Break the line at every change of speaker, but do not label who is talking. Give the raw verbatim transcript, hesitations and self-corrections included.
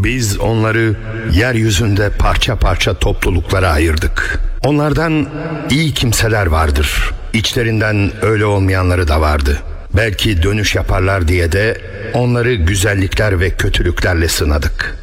Biz onları yeryüzünde parça parça topluluklara ayırdık. Onlardan iyi kimseler vardır. İçlerinden öyle olmayanları da vardı. Belki dönüş yaparlar diye de onları güzellikler ve kötülüklerle sınadık.